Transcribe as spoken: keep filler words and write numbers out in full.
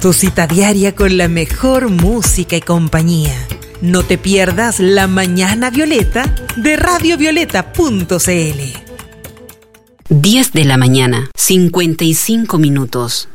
Tu cita diaria con la mejor música y compañía. No te pierdas La Mañana Violeta de radio violeta punto c l. diez de la mañana, cincuenta y cinco minutos.